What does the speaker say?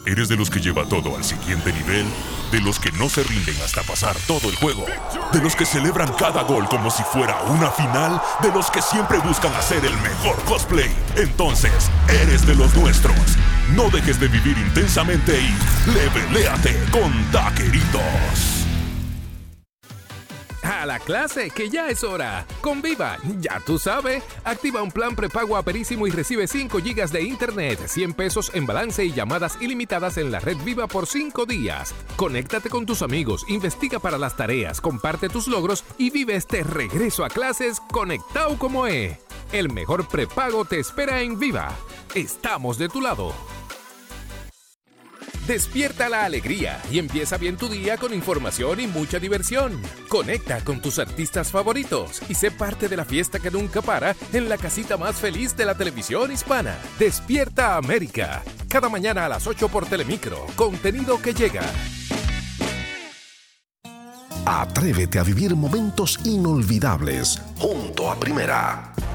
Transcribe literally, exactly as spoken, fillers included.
¿Eres de los que lleva todo al siguiente nivel? ¿De los que no se rinden hasta pasar todo el juego? ¿De los que celebran cada gol como si fuera una final? ¿De los que siempre buscan hacer el mejor cosplay? Entonces, eres de los nuestros. No dejes de vivir intensamente y leveléate con Taqueritos. A la clase, que ya es hora. Con Viva, ya tú sabes. Activa un plan prepago aperísimo y recibe cinco gigas de internet, cien pesos en balance y llamadas ilimitadas en la red Viva por cinco días. Conéctate con tus amigos, investiga para las tareas, comparte tus logros y vive este regreso a clases conectado como es. El mejor prepago te espera en Viva. Estamos de tu lado. Despierta la alegría y empieza bien tu día con información y mucha diversión. Conecta con tus artistas favoritos y sé parte de la fiesta que nunca para en la casita más feliz de la televisión hispana. Despierta América. Cada mañana a las ocho por Telemicro. Contenido que llega. Atrévete a vivir momentos inolvidables junto a Primera.